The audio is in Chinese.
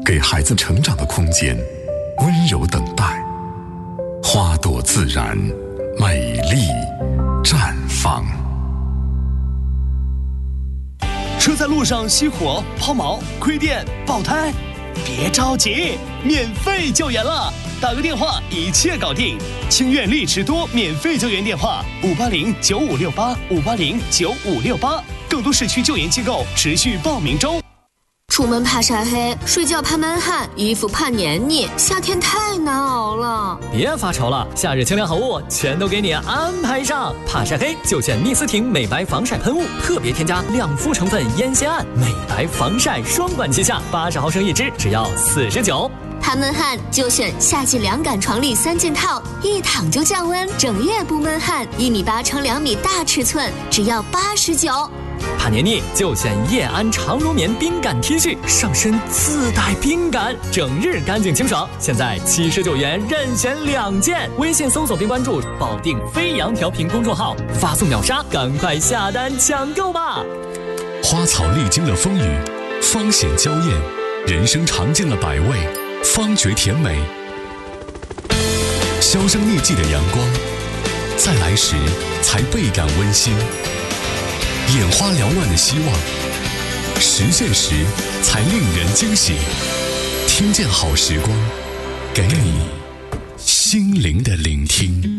给孩子成长的空间，温柔等待，花朵自然，美丽绽放。 车在路上熄火、抛锚、亏电、爆胎，别着急，免费救援了！打个电话，一切搞定。清苑丽驰多免费救援电话：580-9568，580-9568。更多市区救援机构持续报名中。 出门怕晒黑，睡觉怕闷汗，衣服怕黏腻，夏天太难熬了。 别发愁了，夏日清凉好物全都给你安排上。怕晒黑就选逆思婷美白防晒喷雾，特别添加亮肤成分烟酰胺，美白防晒双管齐下，80毫升一支，只要49。 怕闷汗就选夏季凉感床笠3件套，一躺就降温，整夜不闷汗，1.8米乘2米大尺寸，只要89。 怕黏腻就选叶安长绒棉冰感 T 恤，上身自带冰感，整日干净清爽。现在79元任选2件，微信搜索并关注保定飞扬调频公众号，发送秒杀，赶快下单抢购吧！ 花草历经了风雨，芳显娇艳；人生尝尽了百味，方觉甜美。销声匿迹的阳光，在来时才倍感温馨。眼花缭乱的希望，实现时才令人惊喜。听见好时光，给你心灵的聆听。